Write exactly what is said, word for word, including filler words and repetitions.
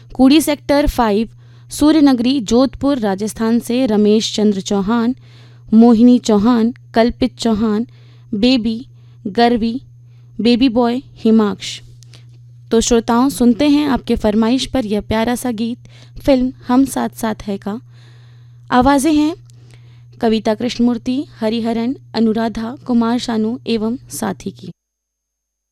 कूड़ी sector five Suryanagari Jodhpur Rajasthan से रमेश चंद्र चौहान, मोहिनी चौहान, कल्पित Chauhan, baby, गर्वी, baby boy, हिमाक्ष। तो श्रोताओं, सुनते हैं आपके फरमाइश पर यह प्यारा सा गीत फिल्म हम साथ साथ है का। आवाज़ें हैं कविता कृष्णमूर्ति, हरिहरन, अनुराधा, कुमार शानू एवं साथी की।